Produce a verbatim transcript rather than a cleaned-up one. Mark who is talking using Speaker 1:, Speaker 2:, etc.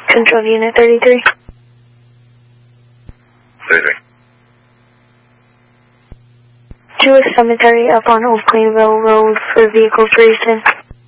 Speaker 1: Control Unit thirty-three.
Speaker 2: thirty-three.
Speaker 1: To a cemetery up on Old Plainville Road for vehicle tracing.